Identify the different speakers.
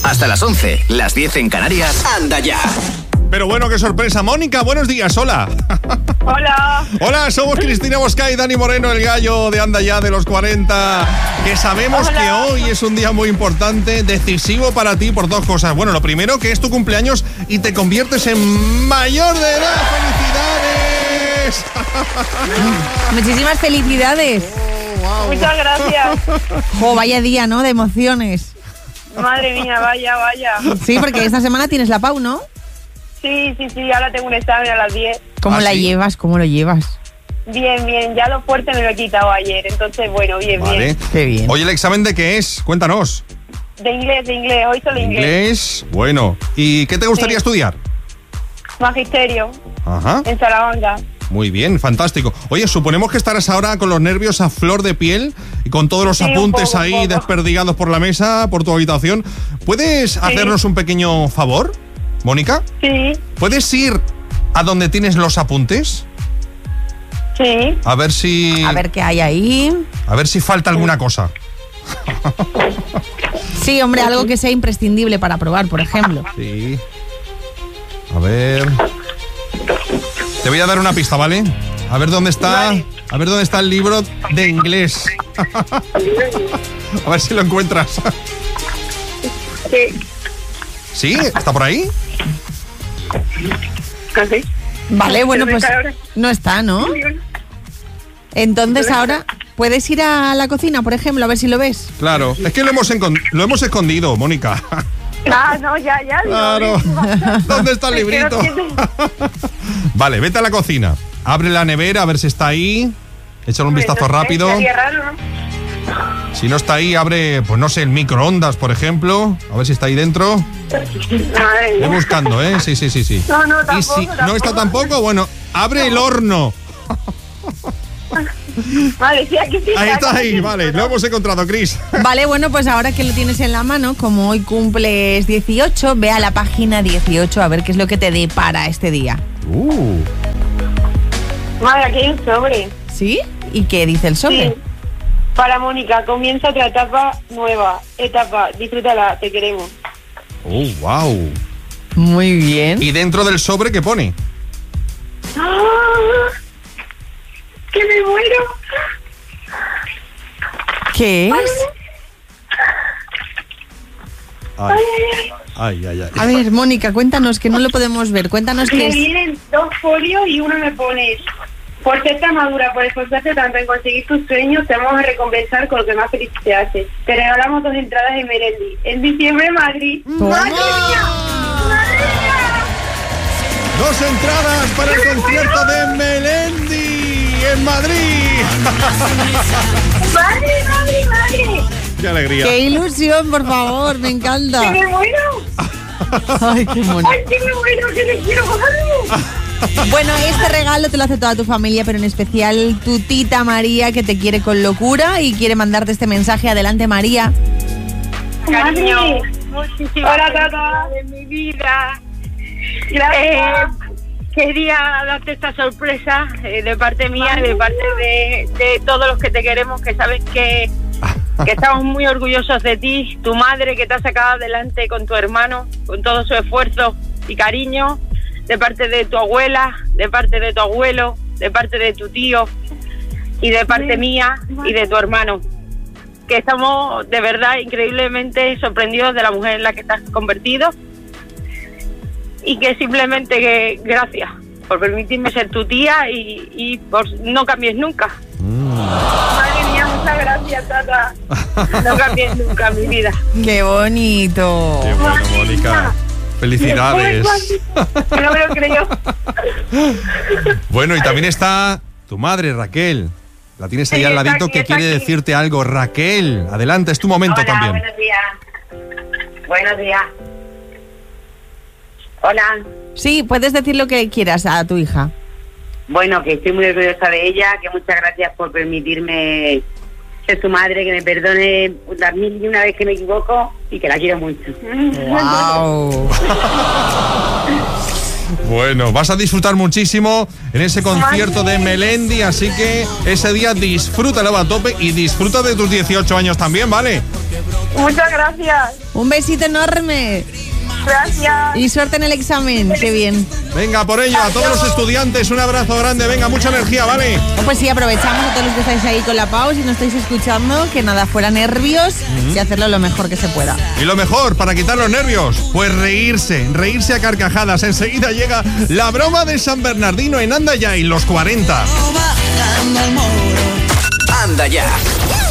Speaker 1: Hasta las 11, las 10 en Canarias. ¡Anda ya!
Speaker 2: Pero bueno, qué sorpresa. Mónica, buenos días, hola.
Speaker 3: Hola.
Speaker 2: Hola, somos Cristina Bosca y Dani Moreno, el gallo de Anda Ya de los 40. Que sabemos que hoy es un día muy importante, decisivo para ti por dos cosas. Bueno, lo primero, que es tu cumpleaños y te conviertes en mayor de edad. ¡Felicidades!
Speaker 4: Muchísimas felicidades.
Speaker 2: Wow.
Speaker 3: Muchas gracias.
Speaker 4: Jo, vaya día, ¿no? De emociones.
Speaker 3: Madre mía, vaya.
Speaker 4: Sí, porque esta semana tienes la Pau, ¿no?
Speaker 3: Sí, ahora tengo un examen a las 10.
Speaker 4: ¿Cómo la
Speaker 2: sí?
Speaker 4: llevas? ¿Cómo lo llevas?
Speaker 3: Bien, ya lo fuerte me lo he quitado ayer, entonces bueno, bien.
Speaker 4: Qué bien.
Speaker 2: Oye, ¿el examen de qué es? Cuéntanos.
Speaker 3: De inglés, hoy solo inglés.
Speaker 2: Inglés, bueno. ¿Y qué te gustaría estudiar?
Speaker 3: Magisterio,
Speaker 2: Ajá.
Speaker 3: en Salamanca.
Speaker 2: Muy bien, fantástico. Oye, suponemos que estarás ahora con los nervios a flor de piel y con todos los
Speaker 3: Sí,
Speaker 2: apuntes
Speaker 3: un
Speaker 2: ahí
Speaker 3: poco.
Speaker 2: desperdigados por la mesa, por tu habitación. ¿Puedes hacernos un pequeño favor, Mónica?
Speaker 3: Sí,
Speaker 2: ¿Puedes ir a donde tienes los apuntes?
Speaker 3: sí.
Speaker 2: A ver si...
Speaker 4: A ver qué hay ahí.
Speaker 2: A ver si falta alguna cosa.
Speaker 4: Sí, hombre, algo que sea imprescindible para probar, por ejemplo.
Speaker 2: Sí. A ver... Te voy a dar una pista, ¿vale? A ver dónde está...
Speaker 3: Vale.
Speaker 2: A ver dónde está el libro de inglés. A ver si lo encuentras.
Speaker 3: Sí.
Speaker 2: ¿Sí? ¿Está por ahí?
Speaker 3: ¿Así?
Speaker 4: Vale, bueno,
Speaker 3: ¿Dónde
Speaker 4: pues
Speaker 3: está ahora?
Speaker 4: no está, ¿no? Entonces ahora, ¿puedes ir a la cocina, por ejemplo, a ver si lo ves?
Speaker 2: Claro. Es que lo hemos escondido, Mónica.
Speaker 3: Ah, no, ya.
Speaker 2: Claro. ¿Dónde está el
Speaker 3: Es que no
Speaker 2: librito?
Speaker 3: entiendo.
Speaker 2: Vale, vete a la cocina. Abre la nevera a ver si está ahí. Échale un vistazo rápido.
Speaker 3: Sería raro, ¿no?
Speaker 2: Si no está ahí, abre, pues no sé, el microondas, por ejemplo. A ver si está ahí dentro.
Speaker 3: Madre
Speaker 2: Voy
Speaker 3: mía.
Speaker 2: buscando, ¿eh? Sí.
Speaker 3: No,
Speaker 2: Y si
Speaker 3: tampoco.
Speaker 2: no está tampoco, bueno, abre el horno.
Speaker 3: Vale, sí, aquí sí.
Speaker 2: Ahí está,
Speaker 3: aquí
Speaker 2: ahí,
Speaker 3: sí.
Speaker 2: vale. Lo hemos encontrado, Cris.
Speaker 4: Vale, bueno, pues ahora que lo tienes en la mano, como hoy cumples 18, ve a la página 18 a ver qué es lo que te depara este día.
Speaker 3: Madre, aquí hay un sobre.
Speaker 4: ¿Sí? ¿Y qué dice el sobre?
Speaker 3: Sí. Para Mónica, comienza otra etapa nueva. Disfrútala, te queremos.
Speaker 2: Wow.
Speaker 4: Muy bien.
Speaker 2: ¿Y dentro del sobre qué pone?
Speaker 3: ¡Ah! ¡Que me muero!
Speaker 4: ¿Qué es?
Speaker 2: Ay.
Speaker 3: Ah.
Speaker 4: A ver, Mónica, cuéntanos, que no lo podemos ver. Cuéntanos qué
Speaker 3: Me
Speaker 4: es.
Speaker 3: vienen 2 folios y uno me pone: por ser tan madura, por esforzarte tanto en conseguir tus sueños, te vamos a recompensar con lo que más feliz te hace. Te regalamos 2 entradas en Melendi. En diciembre, Madrid.
Speaker 4: ¡Toma!
Speaker 3: ¡Madre mía! ¡Madre mía!
Speaker 2: 2 entradas para el concierto de Melendi en Madrid.
Speaker 3: ¡Madre!
Speaker 2: ¡Qué alegría!
Speaker 4: ¡Qué ilusión, por favor! Me encanta.
Speaker 3: ¡Que me muero!
Speaker 4: Ay, qué mono.
Speaker 3: ¡Ay, que me muero! ¡Que le quiero algo!
Speaker 4: Bueno, este regalo te lo hace toda tu familia, pero en especial tu tita María, que te quiere con locura y quiere mandarte este mensaje. Adelante, María.
Speaker 3: Cariño,
Speaker 5: Muchísimas
Speaker 3: hola,
Speaker 5: felicidades
Speaker 3: Tata.
Speaker 5: de mi vida.
Speaker 3: Gracias.
Speaker 5: Quería darte esta sorpresa de parte mía y de parte de todos los que te queremos, que sabes que estamos muy orgullosos de ti, tu madre que te ha sacado adelante con tu hermano, con todo su esfuerzo y cariño, de parte de tu abuela, de parte de tu abuelo, de parte de tu tío y de parte mía y de tu hermano. Que estamos de verdad increíblemente sorprendidos de la mujer en la que te has convertido y que simplemente que gracias por permitirme ser tu tía y por no cambies nunca.
Speaker 3: Madre mía, muchas gracias, Tata.
Speaker 5: No cambies nunca mi vida.
Speaker 4: ¡Qué bonito!
Speaker 2: ¡Qué bueno, Mónica! ¡Felicidades!
Speaker 3: No me lo creo.
Speaker 2: Bueno, y también está tu madre, Raquel. La tienes ahí
Speaker 3: Sí,
Speaker 2: al
Speaker 3: está
Speaker 2: ladito
Speaker 3: aquí,
Speaker 2: que
Speaker 3: está
Speaker 2: quiere
Speaker 3: aquí.
Speaker 2: decirte algo. Raquel, adelante, es tu momento
Speaker 3: Hola,
Speaker 2: también.
Speaker 3: buenos días. Buenos días. Hola.
Speaker 4: Sí, puedes decir lo que quieras a tu hija.
Speaker 3: Bueno, que estoy muy orgullosa de ella, que muchas gracias por permitirme ser su madre, que me perdone las 1001 vez que me equivoco y que la quiero mucho.
Speaker 4: ¡Wow!
Speaker 2: Bueno, vas a disfrutar muchísimo en ese concierto de Melendi, así que ese día disfrútalo a tope y disfruta de tus 18 años también, ¿vale?
Speaker 3: Muchas gracias.
Speaker 4: Un besito enorme.
Speaker 3: Gracias.
Speaker 4: Y suerte en el examen. Qué bien.
Speaker 2: Venga, por ello, a todos los estudiantes, un abrazo grande. Venga, mucha energía, ¿vale?
Speaker 4: Pues sí, aprovechamos a todos los que estáis ahí con la pausa y no estáis escuchando, que nada, fuera nervios y hacerlo lo mejor que se pueda.
Speaker 2: Y lo mejor, para quitar los nervios, pues reírse a carcajadas. Enseguida llega la broma de San Bernardino en Anda Ya y los 40.
Speaker 1: Anda Ya.